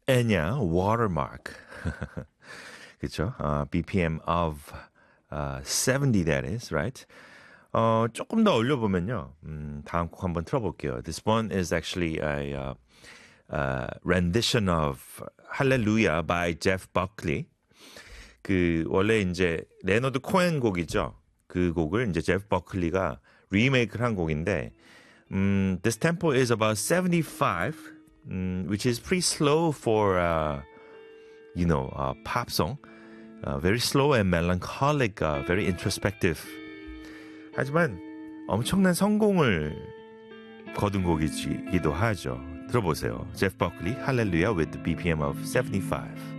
Enya, Watermark. 그쵸? BPM of 70, that is, right? 조금 더 올려보면요. 다음 곡 한번 틀어볼게요. This one is actually a rendition of Hallelujah by Jeff Buckley. 그 원래 이제 레너드 코엔 곡이죠. 그 곡을 이제 제프 버클리가 리메이크를 한 곡인데, this tempo is about 75, which is pretty slow for pop song. Very slow and melancholic, very introspective. 하지만 엄청난 성공을 거둔 곡이기도 하죠. 들어보세요. 제프 버클리, Hallelujah with the BPM of 75.